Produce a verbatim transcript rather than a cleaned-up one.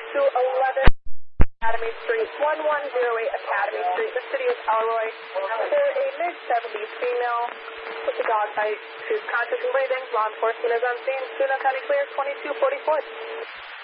to eleven Academy Street, one one zero eight Academy Street, the city of Elroy, for a mid seventies female with a dog bite. She's conscious and breathing. Law enforcement is on scene. Chino County clear, twenty-two forty-four.